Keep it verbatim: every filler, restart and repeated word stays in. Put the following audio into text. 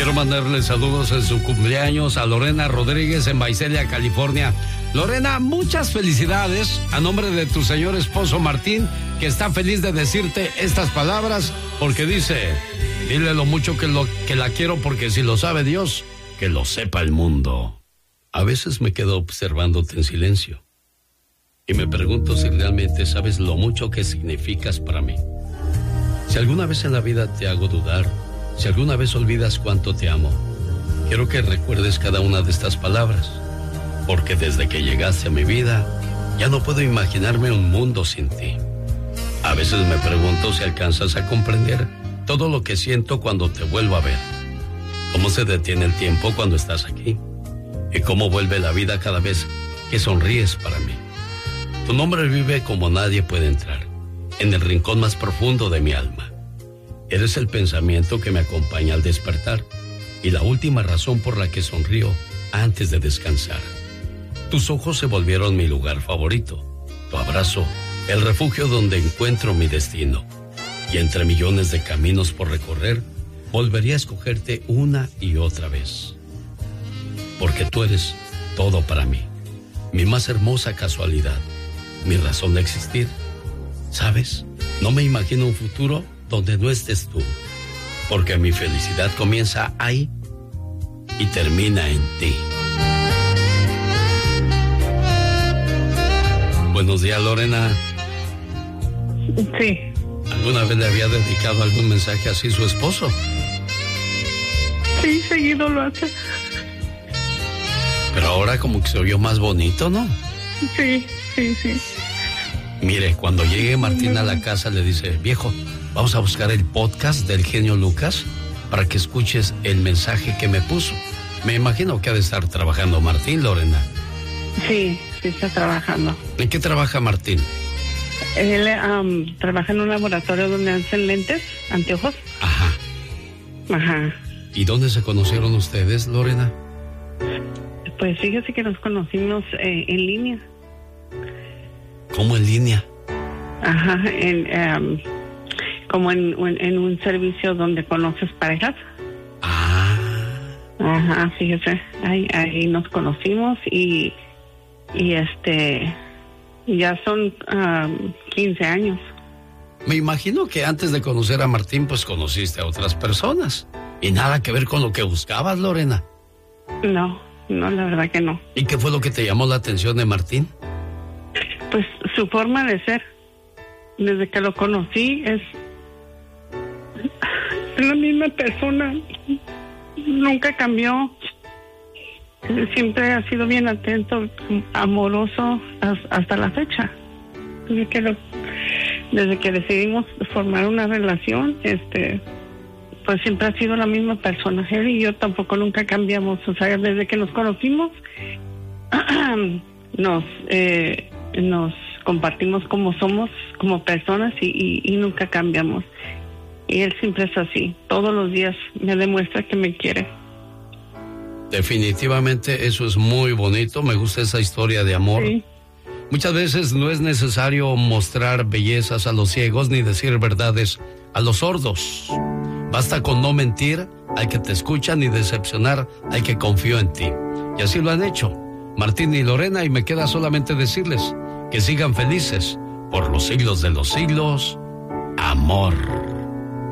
Quiero mandarle saludos en su cumpleaños a Lorena Rodríguez en Visalia, California. Lorena, muchas felicidades a nombre de tu señor esposo Martín, que está feliz de decirte estas palabras, porque dice, dile lo mucho que, lo, que la quiero, porque si lo sabe Dios, que lo sepa el mundo. A veces me quedo observándote en silencio y me pregunto si realmente sabes lo mucho que significas para mí. Si alguna vez en la vida te hago dudar, si alguna vez olvidas cuánto te amo, quiero que recuerdes cada una de estas palabras, porque desde que llegaste a mi vida, ya no puedo imaginarme un mundo sin ti. A veces me pregunto si alcanzas a comprender todo lo que siento cuando te vuelvo a ver. Cómo se detiene el tiempo cuando estás aquí, y cómo vuelve la vida cada vez que sonríes para mí. Tu nombre vive como nadie puede entrar, en el rincón más profundo de mi alma. Eres el pensamiento que me acompaña al despertar y la última razón por la que sonrío antes de descansar. Tus ojos se volvieron mi lugar favorito, tu abrazo, el refugio donde encuentro mi destino. Y entre millones de caminos por recorrer, volvería a escogerte una y otra vez. Porque tú eres todo para mí, mi más hermosa casualidad, mi razón de existir. ¿Sabes? No me imagino un futuro donde no estés tú, porque mi felicidad comienza ahí y termina en ti. Buenos días, Lorena. Sí. ¿Alguna vez le había dedicado algún mensaje así su esposo? Sí, seguido lo hace. Pero ahora como que se oyó más bonito, ¿no? Sí, sí, sí. Mire, cuando llegue Martín a la casa le dice, viejo, vamos a buscar el podcast del genio Lucas para que escuches el mensaje que me puso. Me imagino que ha de estar trabajando Martín, Lorena. Sí, sí está trabajando. ¿En qué trabaja Martín? Él um, trabaja en un laboratorio donde hacen lentes, anteojos. Ajá. Ajá. ¿Y dónde se conocieron ustedes, Lorena? Pues fíjese que nos conocimos eh, en línea. ¿Cómo en línea? Ajá, en, um, como en, en, en un servicio donde conoces parejas. Ah. Ajá, fíjese, ahí, ahí nos conocimos y, y este, ya son um, quince años. Me imagino que antes de conocer a Martín, pues conociste a otras personas. Y nada que ver con lo que buscabas, Lorena. No, no, la verdad que no. ¿Y qué fue lo que te llamó la atención de Martín? Pues su forma de ser. Desde que lo conocí es, es la misma persona. Nunca cambió. Siempre ha sido bien atento, amoroso hasta la fecha. Desde que, lo, desde que decidimos formar una relación, este, pues siempre ha sido la misma persona. Él y yo tampoco nunca cambiamos. O sea, desde que nos conocimos, nos... Eh, nos compartimos como somos, como personas y, y, y nunca cambiamos. Y él siempre es así. Todos los días me demuestra que me quiere. Definitivamente eso es muy bonito. Me gusta esa historia de amor. Sí. Muchas veces no es necesario mostrar bellezas a los ciegos ni decir verdades a los sordos. Basta con no mentir al que te escucha ni decepcionar al que confió en ti. Y así lo han hecho Martín y Lorena, y me queda solamente decirles que sigan felices por los siglos de los siglos. Amor.